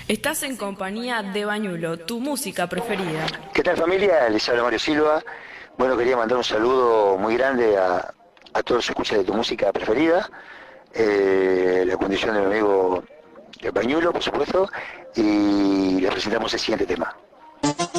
Estás en compañía de Bañulo, tu música preferida. ¿Qué tal, familia? Les habla Mario Silva. Bueno, quería mandar un saludo muy grande a todos los escuchas de tu música preferida, la condición de mi amigo Bañulo, por supuesto, y les presentamos el siguiente tema.